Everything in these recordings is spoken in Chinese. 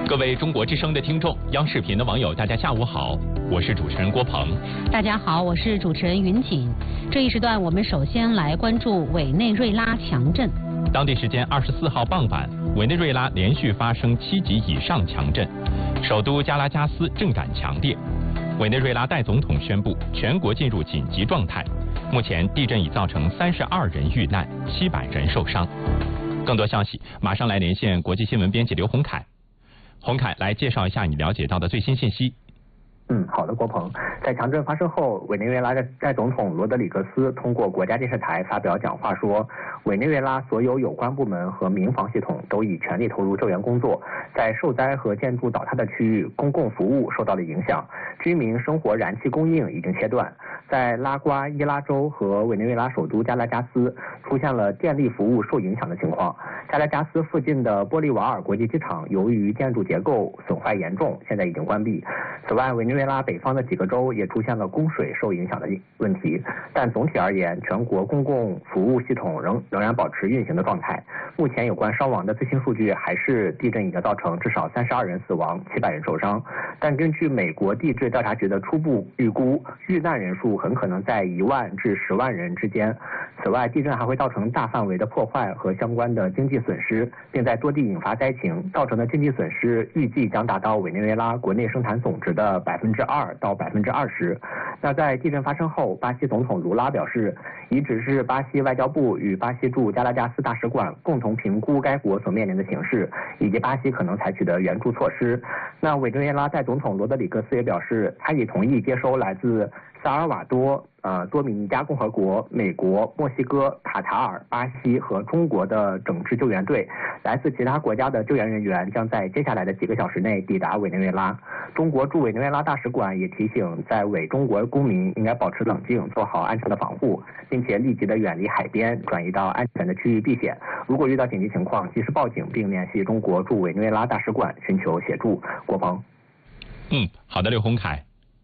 各位中国之声的听众，央视频的网友，大家下午好，我是主持人郭鹏。 大家好，我是主持人云锦。这一时段我们首先来关注委内瑞拉强震。 当地时间24号傍晚，委内瑞拉连续发生7级以上强震，首都加拉加斯震感强烈。委内瑞拉代总统宣布全国进入紧急状态。目前地震已造成32人遇难，700人受伤。更多消息马上来连线国际新闻编辑刘洪凯。洪凯，来介绍一下你了解到的最新信息。 好的，郭鹏。在强震发生后，委内瑞拉的代总统罗德里格斯通过国家电视台发表讲话说，委内瑞拉所有有关部门和民防系统都已全力投入救援工作，在受灾和建筑倒塌的区域，公共服务受到了影响，居民生活燃气供应已经切断。在拉瓜伊拉州和委内瑞拉首都加拉加斯出现了电力服务受影响的情况。加拉加斯附近的玻利瓦尔国际机场由于建筑结构损坏严重，现在已经关闭。此外，委内瑞拉北方的几个州也出现了供水受影响的问题，但总体而言，全国公共服务系统仍然保持运行的状态。目前有关伤亡的最新数据还是地震已经造成至少32人死亡，700人受伤，但根据美国地质调查局的初步预估，遇难人数很可能在1万至10万人之间。此外，地震还会造成大范围的破坏和相关的经济损失，并在多地引发灾情，造成的经济损失预计将达到委内瑞拉国内生产总值的2%到20%。那在地震发生后，巴西总统卢拉表示，已指示巴西外交部与巴西驻加拉加斯大使馆共同评估该国所面临的形势，以及巴西可能采取的援助措施。那委内瑞拉代总统罗德里格斯也表示，他已同意接收来自萨尔瓦多、多米尼加共和国、美国、墨西哥、卡塔尔、巴西和中国的整支救援队。来自其他国家的救援人员将在接下来的几个小时内抵达委内瑞拉。中国驻委内瑞拉大使馆也提醒在委中国公民应该保持冷静，做好安全的防护，并且立即的远离海边，转移到安全的区域避险。如果遇到紧急情况，及时报警，并联系中国驻委内瑞拉大使馆寻求协助。郭鹏。 好的，刘洪凯。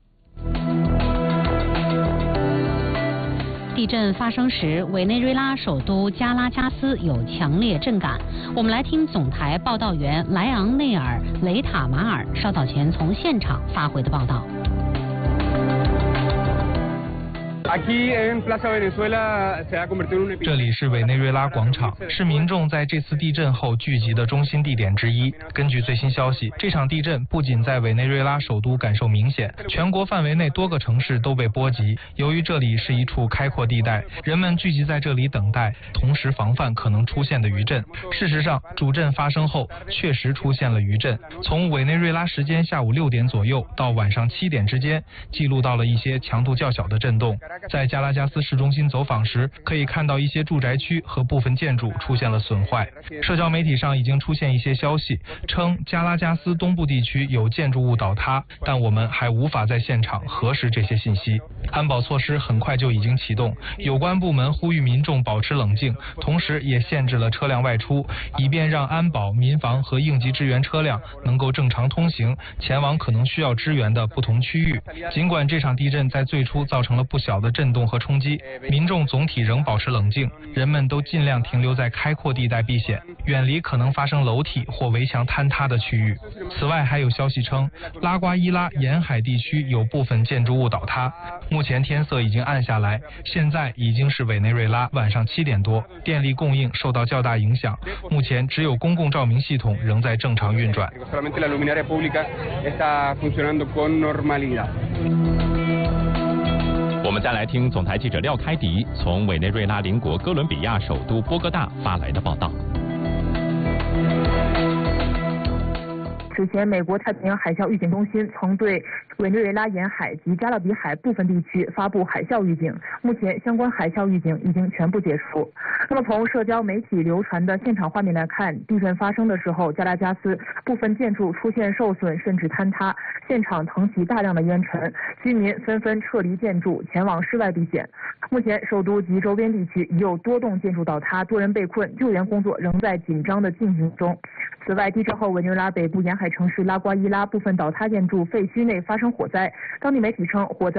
地震发生时，委内瑞拉首都加拉加斯有强烈震感。我们来听总台报道员莱昂内尔·雷塔马尔稍早前从现场发回的报道。 这里是委内瑞拉广场，是民众在这次地震后聚集的中心地点之一。根据最新消息，这场地震不仅在委内瑞拉首都感受明显，全国范围内多个城市都被波及。由于这里是一处开阔地带，人们聚集在这里等待，同时防范可能出现的余震。事实上，主震发生后确实出现了余震，从委内瑞拉时间下午6点左右到晚上7点之间，记录到了一些强度较小的震动。在加拉加斯市中心走访时，可以看到一些住宅区和部分建筑出现了损坏。社交媒体上已经出现一些消息，称加拉加斯东部地区有建筑物倒塌，但我们还无法在现场核实这些信息。安保措施很快就已经启动，有关部门呼吁民众保持冷静，同时也限制了车辆外出，以便让安保、民防和应急支援车辆能够正常通行，前往可能需要支援的不同区域。尽管这场地震在最初造成了不小的震动和冲击，民众总体仍保持冷静，人们都尽量停留在开阔地带避险，远离可能发生楼体或围墙坍塌的区域。此外，还有消息称，拉瓜伊拉沿海地区有部分建筑物倒塌。目前天色已经暗下来，现在已经是委内瑞拉晚上7点多，电力供应受到较大影响，目前只有公共照明系统仍在正常运转。 我们再来听总台记者廖开迪从委内瑞拉邻国哥伦比亚首都波哥大发来的报道。 此前，美国太平洋海啸预警中心曾对委内瑞拉沿海及加勒比海部分地区发布海啸预警，目前相关海啸预警已经全部解除。那么从社交媒体流传的现场画面来看，地震发生的时候，加拉加斯部分建筑出现受损甚至坍塌，现场腾起大量的烟尘，居民纷纷撤离建筑，前往室外避险。目前，首都及周边地区已有多栋建筑倒塌，多人被困，救援工作仍在紧张的进行中。此外，地震后委内瑞拉北部沿海城市拉瓜伊拉部分倒塌建筑废墟内发生火灾，当地媒体称火灾